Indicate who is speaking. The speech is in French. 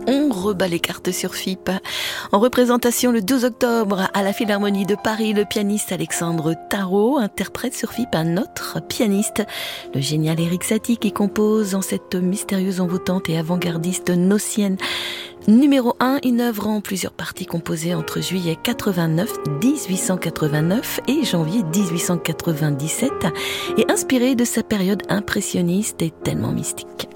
Speaker 1: On rebat les cartes sur FIP. En représentation le 12 octobre à la Philharmonie de Paris, le pianiste Alexandre Tarot interprète sur FIP un autre pianiste, le génial Erik Satie, qui compose en cette mystérieuse, envoûtante et avant-gardiste Gnossienne numéro 1, une œuvre en plusieurs parties composée entre juillet 1889 et janvier 1897 et inspirée de sa période impressionniste et tellement mystique.